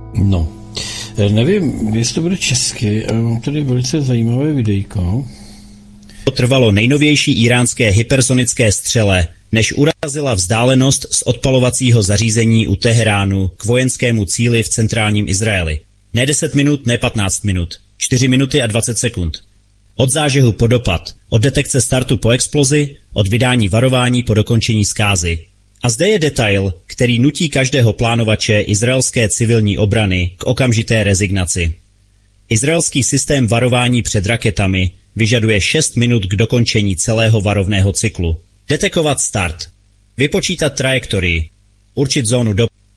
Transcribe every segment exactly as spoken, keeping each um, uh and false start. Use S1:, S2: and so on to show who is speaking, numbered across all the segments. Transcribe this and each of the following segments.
S1: No, nevím, jestli to bude česky, ale mám tady velice zajímavé videjko.
S2: Trvalo nejnovější íránské hypersonické střele, než urazila vzdálenost z odpalovacího zařízení u Teheránu k vojenskému cíli v centrálním Izraeli. Ne deset minut, ne patnáct minut. čtyři minuty a dvacet sekund. Od zážehu po dopad, od detekce startu po explozi, od vydání varování po dokončení zkázy. A zde je detail, který nutí každého plánovače izraelské civilní obrany k okamžité rezignaci. Izraelský systém varování před raketami vyžaduje šest minut k dokončení celého varovného cyklu. Detekovat start, vypočítat trajektorii, určit zónu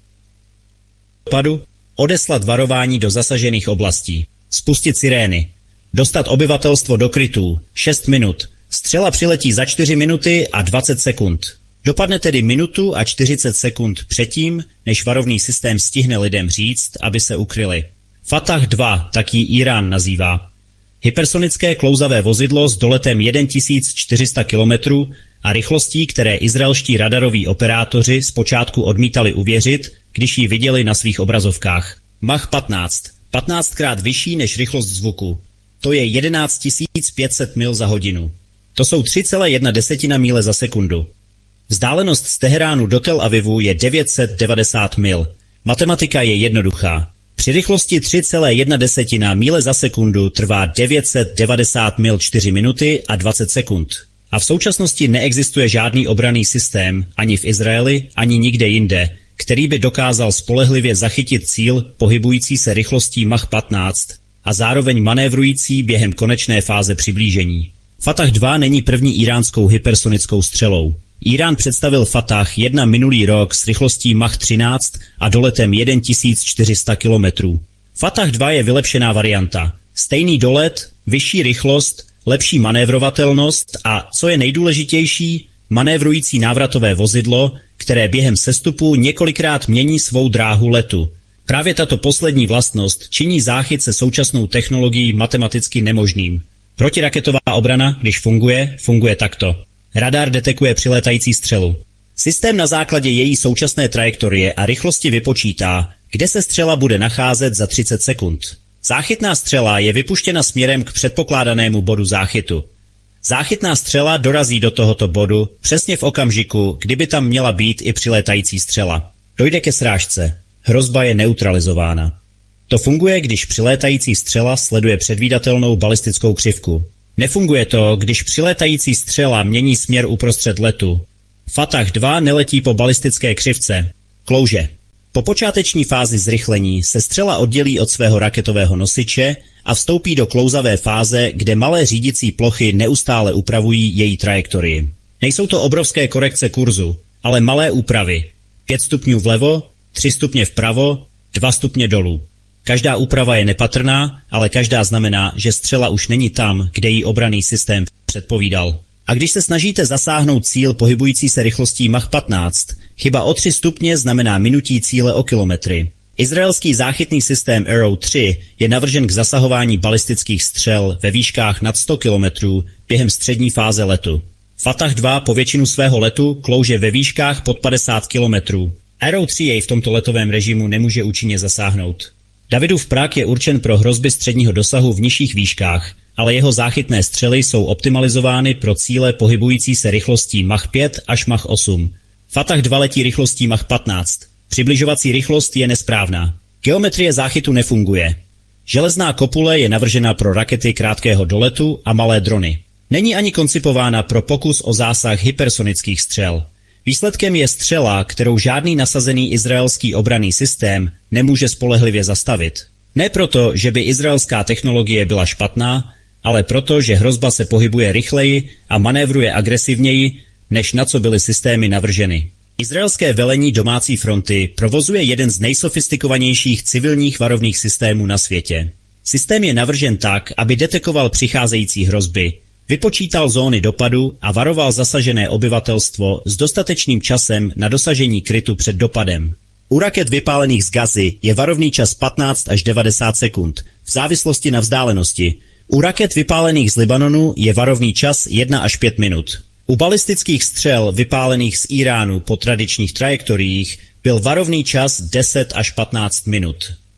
S2: dopadu, odeslat varování do zasažených oblastí, spustit sirény, dostat obyvatelstvo do krytů, šest minut, střela přiletí za čtyři minuty a dvacet sekund. Dopadne tedy minutu a čtyřicet sekund předtím, než varovný systém stihne lidem říct, aby se ukryli. Fatah dva, tak ji Irán nazývá. Hypersonické klouzavé vozidlo s doletem tisíc čtyři sta kilometrů a rychlostí, které izraelští radaroví operátoři zpočátku odmítali uvěřit, když ji viděli na svých obrazovkách. Mach patnáct, patnáctkrát vyšší než rychlost zvuku. To je jedenáct tisíc pět set mil za hodinu. To jsou tři celé jedna desetina míle za sekundu. Vzdálenost z Teheránu do Tel Avivu je devět set devadesát mil. Matematika je jednoduchá. Při rychlosti tři celé jedna desetina míle za sekundu trvá devět set devadesát mil čtyři minuty a dvacet sekund. A v současnosti neexistuje žádný obranný systém, ani v Izraeli, ani nikde jinde, který by dokázal spolehlivě zachytit cíl pohybující se rychlostí Mach patnáct a zároveň manévrující během konečné fáze přiblížení. Fatah dva není první iránskou hypersonickou střelou. Irán představil Fatah jedna minulý rok s rychlostí Mach třináct a doletem tisíc čtyři sta kilometrů. Fatah dva je vylepšená varianta. Stejný dolet, vyšší rychlost, lepší manévrovatelnost a, co je nejdůležitější, manévrující návratové vozidlo, které během sestupu několikrát mění svou dráhu letu. Právě tato poslední vlastnost činí záchyt se současnou technologií matematicky nemožným. Protiraketová obrana, když funguje, funguje takto. Radar detekuje přilétající střelu. Systém na základě její současné trajektorie a rychlosti vypočítá, kde se střela bude nacházet za třicet sekund. Záchytná střela je vypuštěna směrem k předpokládanému bodu záchytu. Záchytná střela dorazí do tohoto bodu přesně v okamžiku, kdyby tam měla být i přilétající střela. Dojde ke srážce. Hrozba je neutralizována. To funguje, když přilétající střela sleduje předvídatelnou balistickou křivku. Nefunguje to, když přilétající střela mění směr uprostřed letu. Fatah dva neletí po balistické křivce. Klouže. Po počáteční fázi zrychlení se střela oddělí od svého raketového nosiče a vstoupí do klouzavé fáze, kde malé řídicí plochy neustále upravují její trajektorii. Nejsou to obrovské korekce kurzu, ale malé úpravy. pět stupňů vlevo, tři stupně vpravo, dva stupně dolů. Každá úprava je nepatrná, ale každá znamená, že střela už není tam, kde jí obranný systém předpovídal. A když se snažíte zasáhnout cíl pohybující se rychlostí Mach patnáct, chyba o tři stupně znamená minutí cíle o kilometry. Izraelský záchytný systém Arrow tři je navržen k zasahování balistických střel ve výškách nad sto kilometrů během střední fáze letu. Fatah dva po většinu svého letu klouže ve výškách pod padesát kilometrů. Arrow tři jej v tomto letovém režimu nemůže účinně zasáhnout. Davidův prak je určen pro hrozby středního dosahu v nižších výškách, ale jeho záchytné střely jsou optimalizovány pro cíle pohybující se rychlostí Mach pět až Mach osm. Fatah dva letí rychlostí Mach patnáct. Přibližovací rychlost je nesprávná. Geometrie záchytu nefunguje. Železná kopule je navržena pro rakety krátkého doletu a malé drony. Není ani koncipována pro pokus o zásah hypersonických střel. Výsledkem je střela, kterou žádný nasazený izraelský obranný systém nemůže spolehlivě zastavit. Ne proto, že by izraelská technologie byla špatná, ale proto, že hrozba se pohybuje rychleji a manévruje agresivněji, než na co byly systémy navrženy. Izraelské velení domácí fronty provozuje jeden z nejsofistikovanějších civilních varovných systémů na světě. Systém je navržen tak, aby detekoval přicházející hrozby, vypočítal zóny dopadu a varoval zasažené obyvatelstvo s dostatečným časem na dosažení krytu před dopadem. U raket vypálených z Gazy je varovný čas patnáct až devadesát sekund, v závislosti na vzdálenosti. U raket vypálených z Libanonu je varovný čas jedna až pět minut. U balistických střel vypálených z Iránu po tradičních trajektoriích byl varovný čas deset až patnáct minut.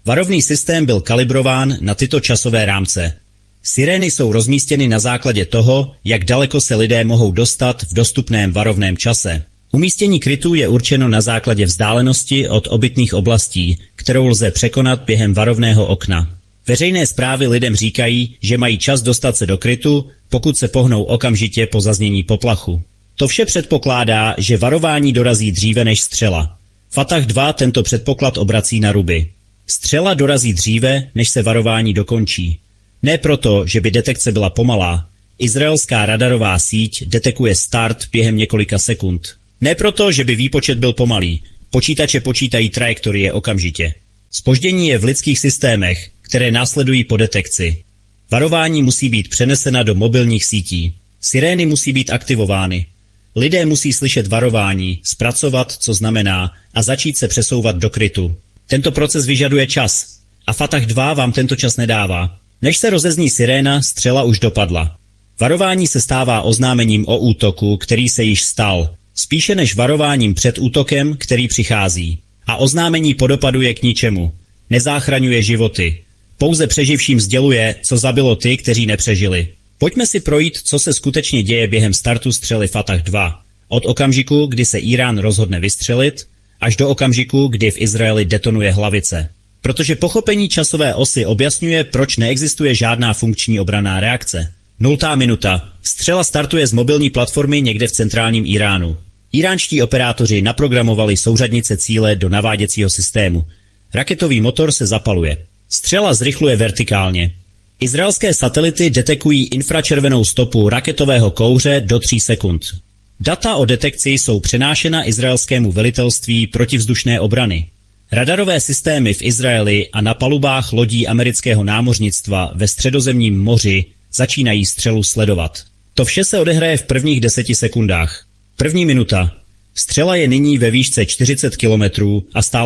S2: Varovný systém byl kalibrován na tyto časové rámce. Sirény jsou rozmístěny na základě toho, jak daleko se lidé mohou dostat v dostupném varovném čase. Umístění krytů je určeno na základě vzdálenosti od obytných oblastí, kterou lze překonat během varovného okna. Veřejné zprávy lidem říkají, že mají čas dostat se do krytu, pokud se pohnou okamžitě po zaznění poplachu. To vše předpokládá, že varování dorazí dříve než střela. Fatah dva tento předpoklad obrací na ruby. Střela dorazí dříve, než se varování dokončí. Ne proto, že by detekce byla pomalá. Izraelská radarová síť detekuje start během několika sekund. Ne proto, že by výpočet byl pomalý. Počítače počítají trajektorie okamžitě. Zpoždění je v lidských systémech, které následují po detekci. Varování musí být přenesena do mobilních sítí. Sirény musí být aktivovány. Lidé musí slyšet varování, zpracovat, co znamená, a začít se přesouvat do krytu. Tento proces vyžaduje čas. A Fatah dva vám tento čas nedává. Než se rozezní siréna, střela už dopadla. Varování se stává oznámením o útoku, který se již stal, spíše než varováním před útokem, který přichází. A oznámení po dopadu je k ničemu. Nezáchraňuje životy. Pouze přeživším sděluje, co zabilo ty, kteří nepřežili. Pojďme si projít, co se skutečně děje během startu střely Fatah dva. Od okamžiku, kdy se Írán rozhodne vystřelit, až do okamžiku, kdy v Izraeli detonuje hlavice. Protože pochopení časové osy objasňuje, proč neexistuje žádná funkční obranná reakce. Nultá minuta. Střela startuje z mobilní platformy někde v centrálním Íránu. Íránští operátoři naprogramovali souřadnice cíle do naváděcího systému. Raketový motor se zapaluje. Střela zrychluje vertikálně. Izraelské satelity detekují infračervenou stopu raketového kouře do tří sekund. Data o detekci jsou přenášena izraelskému velitelství protivzdušné obrany. Radarové systémy v Izraeli a na palubách lodí amerického námořnictva ve Středozemním moři začínají střelu sledovat. To vše se odehraje v prvních deseti sekundách. První minuta. Střela je nyní ve výšce čtyřicet kilometrů a stále